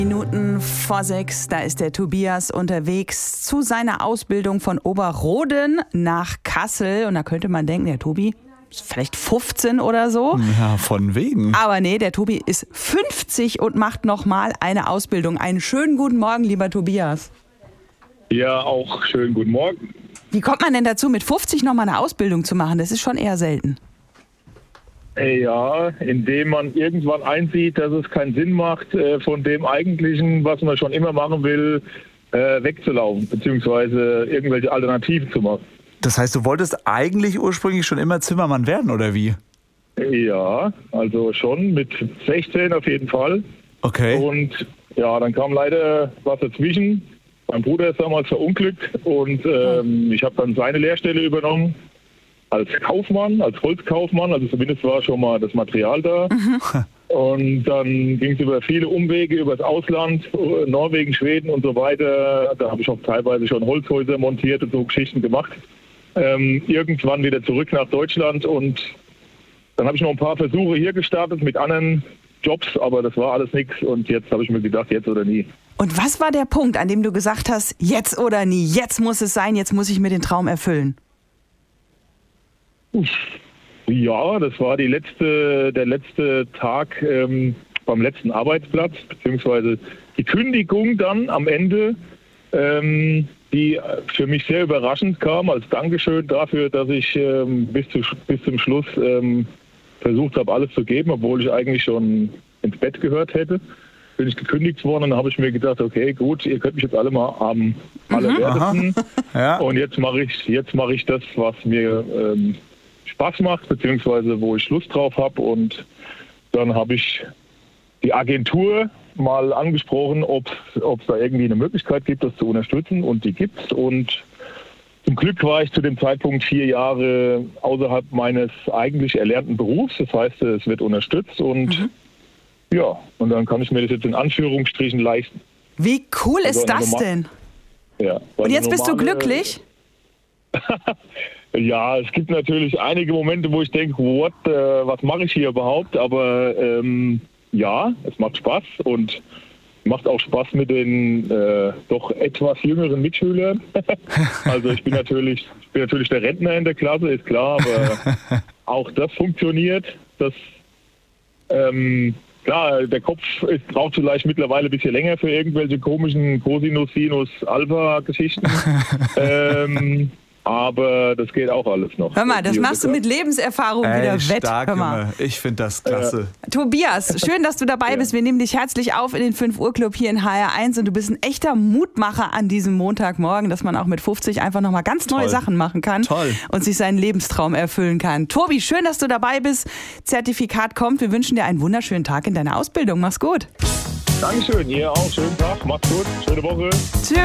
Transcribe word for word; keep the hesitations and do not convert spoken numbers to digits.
Minuten vor sechs, da ist der Tobias unterwegs zu seiner Ausbildung von Oberroden nach Kassel. Und da könnte man denken, der Tobi ist vielleicht fünfzehn oder so. Ja, von wegen. Aber nee, der Tobi ist fünfzig und macht nochmal eine Ausbildung. Einen schönen guten Morgen, lieber Tobias. Ja, auch schönen guten Morgen. Wie kommt man denn dazu, mit fünfzig nochmal eine Ausbildung zu machen? Das ist schon eher selten. Ja, indem man irgendwann einsieht, dass es keinen Sinn macht, von dem Eigentlichen, was man schon immer machen will, wegzulaufen, beziehungsweise irgendwelche Alternativen zu machen. Das heißt, du wolltest eigentlich ursprünglich schon immer Zimmermann werden, oder wie? Ja, also schon mit sechzehn auf jeden Fall. Okay. Und ja, dann kam leider was dazwischen. Mein Bruder ist damals verunglückt und ähm, ich habe dann seine Lehrstelle übernommen. Als Kaufmann, als Holzkaufmann, also zumindest war schon mal das Material da. Mhm. Und dann ging es über viele Umwege, über das Ausland, Norwegen, Schweden und so weiter. Da habe ich auch teilweise schon Holzhäuser montiert und so Geschichten gemacht. Ähm, irgendwann wieder zurück nach Deutschland und dann habe ich noch ein paar Versuche hier gestartet mit anderen Jobs, aber das war alles nichts und jetzt habe ich mir gedacht, jetzt oder nie. Und was war der Punkt, an dem du gesagt hast, jetzt oder nie, jetzt muss es sein, jetzt muss ich mir den Traum erfüllen? Ja, das war die letzte, der letzte Tag ähm, beim letzten Arbeitsplatz, beziehungsweise die Kündigung dann am Ende, ähm, die für mich sehr überraschend kam, als Dankeschön dafür, dass ich ähm, bis, zu, bis zum Schluss ähm, versucht habe, alles zu geben, obwohl ich eigentlich schon ins Bett gehört hätte. Bin ich gekündigt worden und dann habe ich mir gedacht, okay, gut, ihr könnt mich jetzt alle mal am allerwertesten. Mhm. Ja. Und jetzt mache ich, jetzt mache ich das, was mir ähm, Spaß macht, beziehungsweise wo ich Lust drauf habe. Und dann habe ich die Agentur mal angesprochen, ob es da irgendwie eine Möglichkeit gibt, das zu unterstützen. Und die gibt es. Und zum Glück war ich zu dem Zeitpunkt vier Jahre außerhalb meines eigentlich erlernten Berufs. Das heißt, es wird unterstützt. Und mhm. ja, und dann kann ich mir das jetzt in Anführungsstrichen leisten. Wie cool ist das denn? Ja. Und jetzt bist du glücklich? Ja, es gibt natürlich einige Momente, wo ich denke, what, äh, was mache ich hier überhaupt? Aber ähm, ja, es macht Spaß und macht auch Spaß mit den äh, doch etwas jüngeren Mitschülern. Also ich bin natürlich, ich bin natürlich der Rentner in der Klasse, ist klar, aber auch das funktioniert. Das ähm, klar, der Kopf ist, braucht vielleicht mittlerweile ein bisschen länger für irgendwelche komischen Cosinus, Sinus, Alpha-Geschichten. ähm, Aber das geht auch alles noch. Hör mal, das machst du mit Lebenserfahrung Ey, wieder wett. Stark, Hör mal. Junge. Ich finde das klasse. Ja. Tobias, schön, dass du dabei bist. Wir nehmen dich herzlich auf in den fünf Uhr Club hier in H R eins und du bist ein echter Mutmacher an diesem Montagmorgen, dass man auch mit fünfzig einfach nochmal ganz neue Toll. Sachen machen kann. Toll. Und sich seinen Lebenstraum erfüllen kann. Tobi, schön, dass du dabei bist. Zertifikat kommt. Wir wünschen dir einen wunderschönen Tag in deiner Ausbildung. Mach's gut. Dankeschön, ihr auch. Schönen Tag, macht's gut, schöne Woche. Tschüss.